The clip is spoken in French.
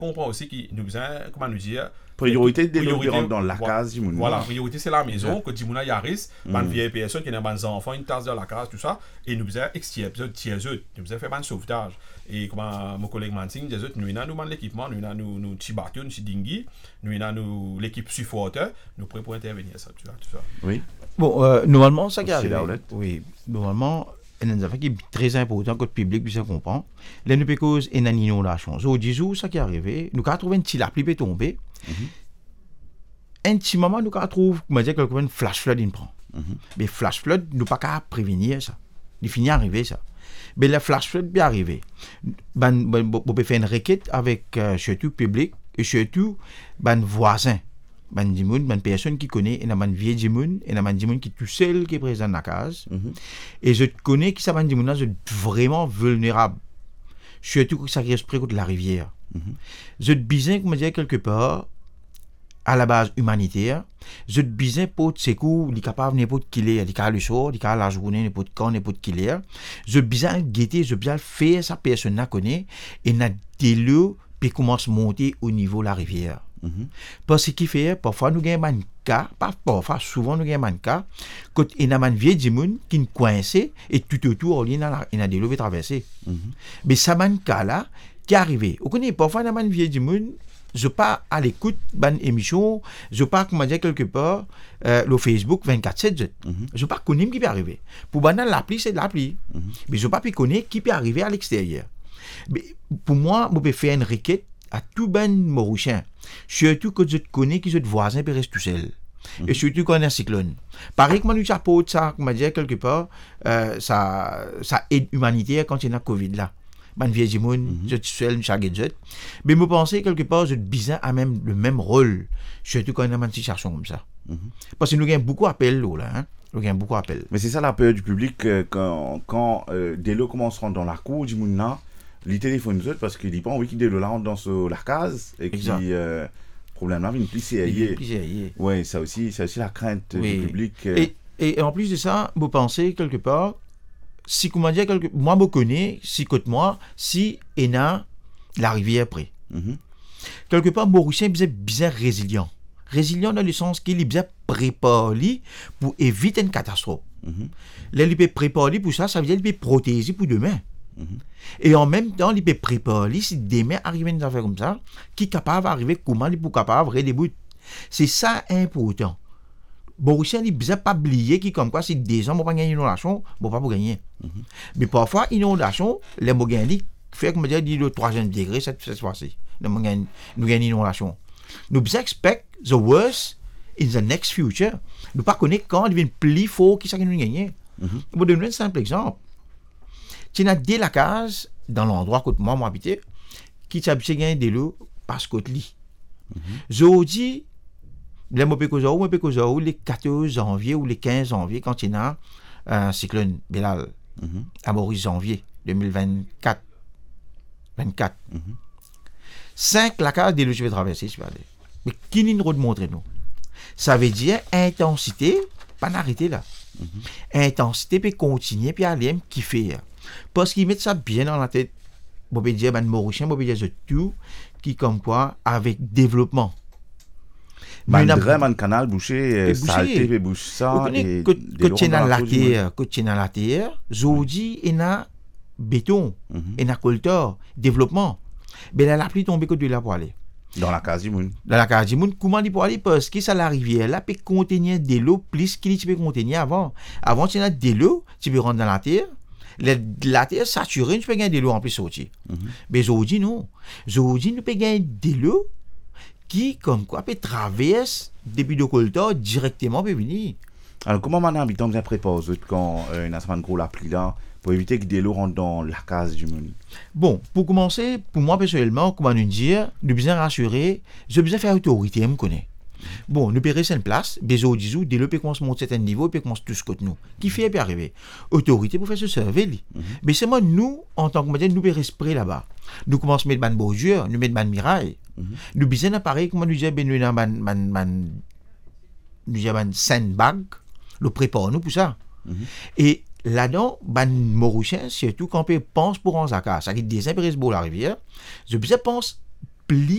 comprend aussi qu'il nous besoin, comment nous dire, priorité de l'eau qui rentre dans la case du monde. Voilà, priorité c'est la maison, que Dimouna Yaris, une vieille personne qui a des enfants, une tasse dans la case, tout ça, et nous besoin extirper, nous besoin faire un sauvetage. Et comme mon collègue Mansing disait, nous avons l'équipement, nous avons nos petits bateaux, nos petits dinghy, nous avons l'équipe supporter, nous prêts pour intervenir, ça, tu vois, tout ça. Oui. Bon, normalement, ça qui arrive. Oui, normalement, il y a une affaire qui est très important que le public puisse comprendre. Les nous cause et une inondation. Au 10 jours, ça qui est arrivé, nous avons trouvé une petite pluie qui est tombée. Un petit moment, nous avons trouvé, comment dire, quelque chose, flash flood, il prend. Mais flash flood, nous pas qu'à prévenir ça. Il finit arriver ça. Mais le flash flood bien arrivé. On peut faire une requête avec surtout public et surtout voisins. Ban personne qui connaît, et ban vieux dimoun, et ban dimoun qui est tout seul qui est présent dans la case. Et je connais que ça ban dimoun là, je suis vraiment vulnérable. Surtout que ça reste près de la rivière. Je suis besoin, comme je dis quelque part, à la base humanitaire, je suis besoin pour ces coups, il est capable n'importe qui est, il est capable le soir, il est capable la journée, n'importe quand, n'importe qui est. Je suis besoin de guetter, je suis besoin de faire sa personne là connaît, et n'a des lieux, puis commence à monter au niveau de la rivière. Parce que qui fait, parfois nous gagnons un cas, parfois, souvent nous gagnons un cas, quand il y a un vieux dimoun qui est coincé, et tout autour, il y a des lots traversés. Mais ça un cas là, qui est arrivé. Vous connaissez, parfois il y a un vieux dimoun, je pas à l'écoute d'une émission, je pas, comment dire, quelque part, le Facebook 24/7. Je pas connaître qui peut arriver. Pour banal, l'appli, c'est de l'appli. Mais je pas connaître qui peut arriver à l'extérieur. Mais pour moi, je peux faire une requête à tout ben Mauricien. Surtout que je connais que je voisin peut rester tout seul. Et surtout quand on a un cyclone. Pareil que moi, nous apporte ça, comment dire, quelque part, ça aide humanitaire quand il y a Covid là. Man vieux Jimoun, je suis seul, chaque jet. Mais je pense quelque part, je bizarre à même le même rôle, surtout quand on a une situation comme ça. Parce que nous avons beaucoup d'appels là, hein. Nous avons beaucoup d'appels. Mais c'est ça la peur du public quand des lots commenceront dans la cour du monde là, les téléphones nous autres parce qu'il dit pas envie qu'ils des lots là rentrent dans la case et qui problème là, une plie ouais, ça aussi la crainte du public. Et en plus de ça, vous pensez quelque part. Si comment dire moi me connais si côté moi si ena la rivière près quelque part Mauricien bien résilient dans le sens qu'il est bien préparé pour éviter une catastrophe là il peut préparer pour ça veut dire qu'il peut protéger pour demain et en même temps il peut préparer si demain arrive une affaire comme ça qui est capable d'arriver comment il est capable de redébouter c'est ça important. Mauricien il ne pas oublier qui comme quoi si des gens vont pas gagner une inondation vont pas gagner mais parfois inondation les mots gagnent fait comme dire le 3e degré cette fois-ci nous gagnons une inondation nous expect the worst in the next future nous pas connaître quand il vient plus fort qui ça nous gagner je vous donne un simple exemple tu as des la case dans l'endroit où moi habité qui s'habite gagner de l'eau parce que li je dis le le 14 janvier ou le 15 janvier quand il y a un cyclone Belal à Maurice janvier 2024 5 la case des lots je vais traverser mais qui nous remontre nous ça veut dire intensité pas n'arrêter là intensité peut continuer puis aller qui fait parce qu'ils mettent ça bien dans la tête bon peut dire Mauricien bon peut dire tout qui comme quoi avec développement un canal bouché, salté, bouche ça. Quand tu es dans la terre, Zodi et na béton, et na colteur, développement. Mais la pluie tombe que de la pour aller. Dans la case du monde. Dans la case du monde, comment il peut aller parce que ça la rivière là peut contenir de l'eau plus qu'il peut contenir avant. Avant tu as de l'eau, tu peux rentrer dans la terre. La terre saturée, tu peux gagner de l'eau en plus sortir. Mais Zodi non. Zodi nous peut gagner de l'eau qui, comme quoi, peut traverser depuis le colteur directement peut venir. Alors, comment un habitant bien prépare quand il y a une grosse pluie là pour éviter que des lots rentrent dans la case du monde? Bon, pour commencer, pour moi personnellement, comment nous dire, nous besoin rassurer, je besoin faire autorité, me connaît. Bon, nous peut rester en place, besoin disons, dès le peut commencer à monter à certain niveau, peut commencer tout ce côté nous. Qui fait peut arriver? Autorité pour faire ce surveiller. Mais c'est moi, nous, en tant que modèle, nous peut respirer là-bas. Nous commençons à mettre ban Beaujeu, nous mettre ban Mirail. Nous besoin d'appareil, comment nous dire, nous avons sandbag, nous préparons nous pour ça. Et là-dedans, ban Mauricien, surtout quand on pense pour un zakat, ça qui désintéresse beaucoup la rivière, je pense, pli